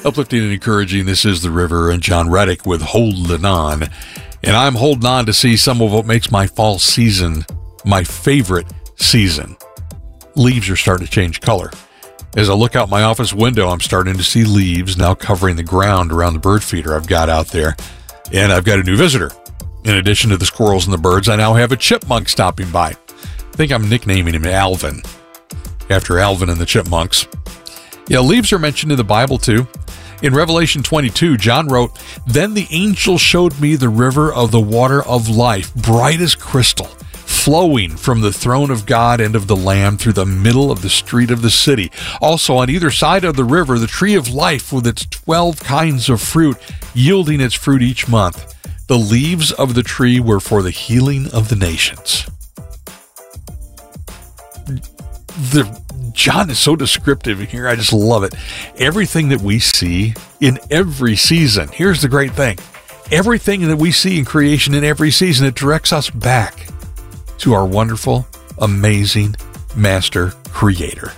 Uplifting and encouraging, this is The River and John Reddick with Holding On. And I'm holding on to see some of what makes my fall season my favorite season. Leaves are starting to change color. As I look out my office window, I'm starting to see leaves now covering the ground around the bird feeder I've got out there. And I've got a new visitor. In addition to the squirrels and the birds, I now have a chipmunk stopping by. I think I'm nicknaming him Alvin, after Alvin and the Chipmunks. Yeah, leaves are mentioned in the Bible too. In Revelation 22, John wrote, "Then the angel showed me the river of the water of life, bright as crystal, flowing from the throne of God and of the Lamb through the middle of the street of the city. Also on either side of the river, the tree of life with its 12 kinds of fruit, yielding its fruit each month. The leaves of the tree were for the healing of the nations." John is so descriptive here. I just love it. Everything that we see in every season. Here's the great thing. Everything that we see in creation in every season, it directs us back to our wonderful, amazing Master Creator.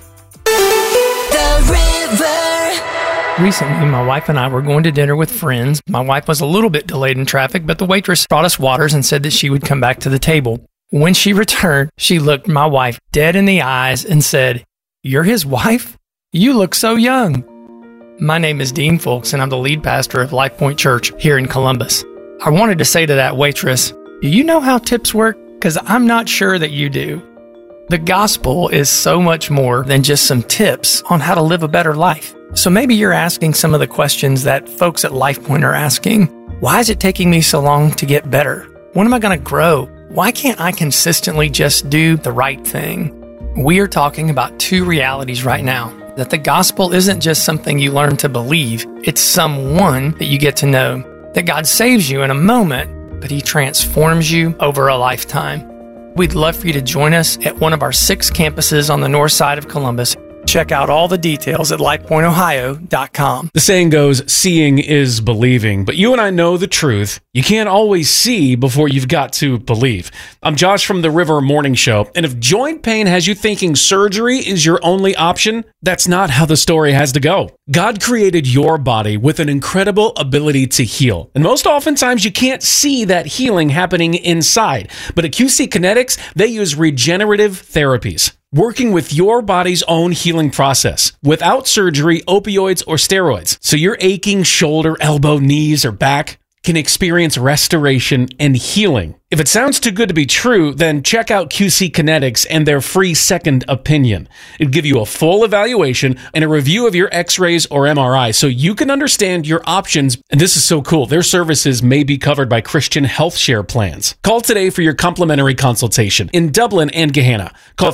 The River. Recently, my wife and I were going to dinner with friends. My wife was a little bit delayed in traffic, but the waitress brought us waters and said that she would come back to the table. When she returned, she looked my wife dead in the eyes and said, "You're his wife? You look so young." My name is Dean Fulks, and I'm the lead pastor of Life Point Church here in Columbus. I wanted to say to that waitress, "Do you know how tips work? Because I'm not sure that you do." The gospel is so much more than just some tips on how to live a better life. So maybe you're asking some of the questions that folks at Life Point are asking. Why is it taking me so long to get better? When am I going to grow? Why can't I consistently just do the right thing? We are talking about two realities right now. That the gospel isn't just something you learn to believe. It's someone that you get to know. That God saves you in a moment, but He transforms you over a lifetime. We'd love for you to join us at one of our 6 campuses on the north side of Columbus. Check out all the details at lifepointohio.com. The saying goes, seeing is believing, but you and I know the truth. You can't always see before you've got to believe. I'm Josh from the River Morning Show, and if joint pain has you thinking surgery is your only option, that's not how the story has to go. God created your body with an incredible ability to heal, and most oftentimes you can't see that healing happening inside. But at QC Kinetics, they use regenerative therapies, working with your body's own healing process without surgery, opioids, or steroids. So your aching shoulder, elbow, knees, or back can experience restoration and healing. If it sounds too good to be true, then check out QC Kinetics and their free second opinion. It'll give you a full evaluation and a review of your x-rays or MRI so you can understand your options. And this is so cool. Their services may be covered by Christian Health Share plans. Call today for your complimentary consultation in Dublin and Gahanna. Call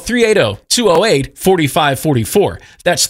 380-208-4544. That's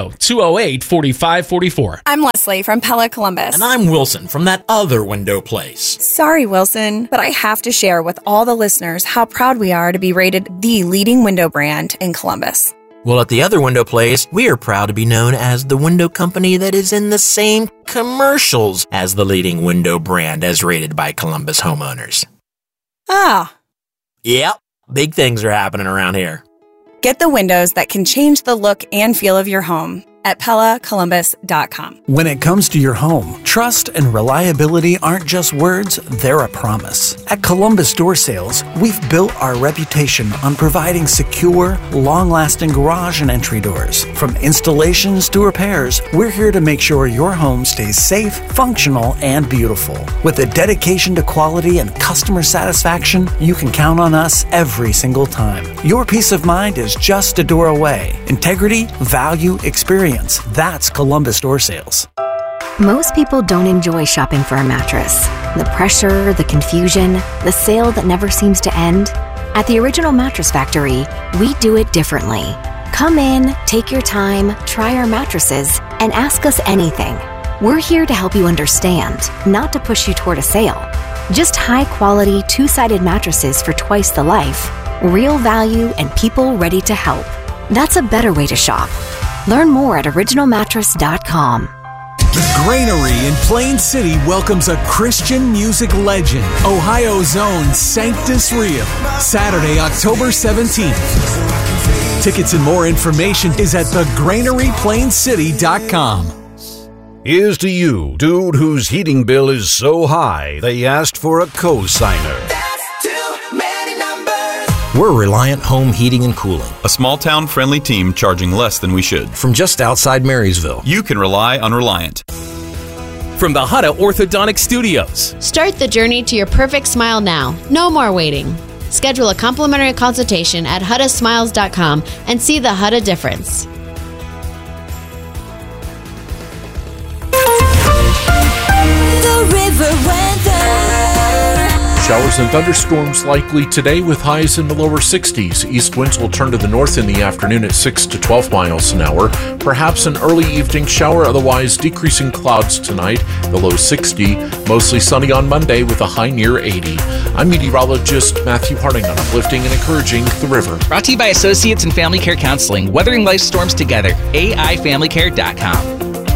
380-208-4544. I'm Leslie from Pella Columbus. And I'm Wilson from that other window place. Sorry, Wilson, but I have to share with all the listeners how proud we are to be rated the leading window brand in Columbus. Well, at the other window place, we are proud to be known as the window company that is in the same commercials as the leading window brand as rated by Columbus homeowners. Ah. Yep, big things are happening around here. Get the windows that can change the look and feel of your home at PellaColumbus.com. When it comes to your home, trust and reliability aren't just words, they're a promise. At Columbus Door Sales, we've built our reputation on providing secure, long-lasting garage and entry doors. From installations to repairs, we're here to make sure your home stays safe, functional, and beautiful. With a dedication to quality and customer satisfaction, you can count on us every single time. Your peace of mind is just a door away. Integrity, value, experience. That's Columbus Door Sales. Most people don't enjoy shopping for a mattress. The pressure, the confusion, the sale that never seems to end. At the Original Mattress Factory, we do it differently. Come in, take your time, try our mattresses, and ask us anything. We're here to help you understand, not to push you toward a sale. Just high-quality, two-sided mattresses for twice the life, real value, and people ready to help. That's a better way to shop. Learn more at originalmattress.com. The Granary in Plain City welcomes a Christian music legend, Ohio's own Sanctus Real, Saturday, October 17th. Tickets and more information is at thegranaryplaincity.com. Here's to you, dude whose heating bill is so high they asked for a co-signer. We're Reliant Home Heating and Cooling. A small-town friendly team charging less than we should. From just outside Marysville. You can rely on Reliant. From the Hutta Orthodontic Studios. Start the journey to your perfect smile now. No more waiting. Schedule a complimentary consultation at HuttaSmiles.com and see the Hutta difference. The River Weather. Showers and thunderstorms likely today with highs in the lower 60s. East winds will turn to the north in the afternoon at 6 to 12 miles an hour. Perhaps an early evening shower, otherwise decreasing clouds tonight, the low 60. Mostly sunny on Monday with a high near 80. I'm meteorologist Matthew Harding on Uplifting and Encouraging the River. Brought to you by Associates in Family Care Counseling, weathering life storms together. AIFamilyCare.com.